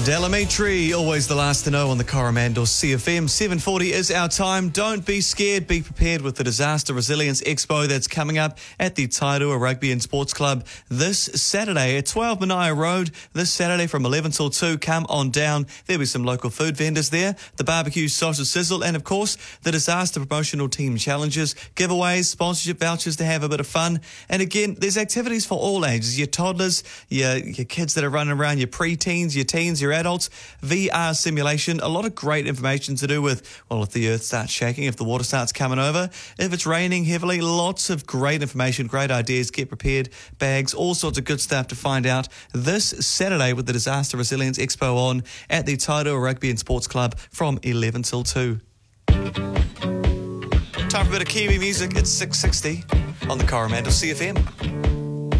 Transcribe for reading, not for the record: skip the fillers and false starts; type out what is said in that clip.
Delamitri, always the last to know on the Coromandel CFM. 7:40 is our time. Don't be scared. Be prepared with the Disaster Resilience Expo that's coming up at the Tairua Rugby and Sports Club this Saturday at 12 Manaia Road. This Saturday from 11 till 2. Come on down. There'll be some local food vendors there, the barbecue sausage sizzle, and of course the disaster promotional team challenges, giveaways, sponsorship vouchers to have a bit of fun. And again, there's activities for all ages. Your toddlers, your kids that are running around, your pre-teens, your teens, your adults, VR simulation, a lot of great information to do with, well, if the earth starts shaking, if the water starts coming over, if it's raining heavily, lots of great information, great ideas, get prepared, bags, all sorts of good stuff to find out this Saturday with the Disaster Resilience Expo on at the Tairua Rugby and Sports Club from 11 till 2. Time for a bit of Kiwi music. It's 6:60 on the Coromandel CFM.